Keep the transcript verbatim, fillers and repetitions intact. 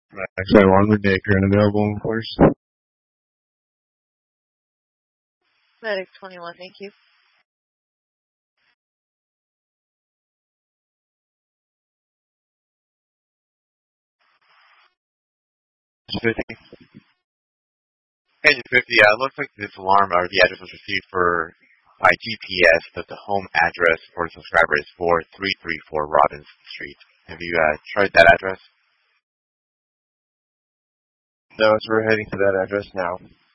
Actually, I one with Nick are unavailable, of course. Medic twenty-one, thank you. fifty. Engine fifty, uh, it looks like this alarm or the address was received for by G P S, but the home address for the subscriber is four three three four Robbins Street. Have you uh, tried that address? No, so we're heading to that address now.